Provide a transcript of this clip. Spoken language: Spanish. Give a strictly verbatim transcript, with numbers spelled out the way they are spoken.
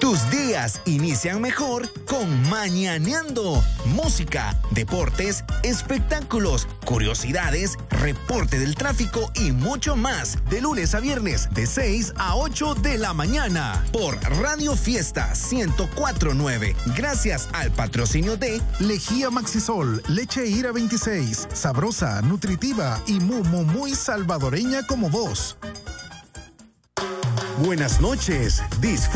Tus días inician mejor con Mañaneando. Música, deportes, espectáculos, curiosidades, reporte del tráfico y mucho más. De lunes a viernes, de seis a ocho de la mañana. Por Radio Fiesta ciento cuatro punto nueve. Gracias al patrocinio de Lejía Maxisol, leche Ira veintiséis. Sabrosa, nutritiva y muy, muy, muy salvadoreña como vos. Buenas noches. Disfruta.